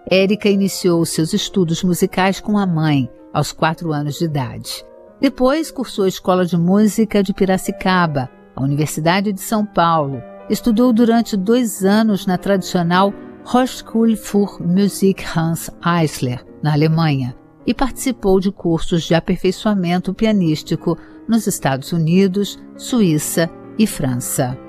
Érica iniciou seus estudos musicais com a mãe, aos 4 anos de idade. Depois, cursou a Escola de Música de Piracicaba, a Universidade de São Paulo. Estudou durante 2 anos na tradicional Hochschule für Musik Hans Eisler, na Alemanha, e participou de cursos de aperfeiçoamento pianístico nos Estados Unidos, Suíça e França.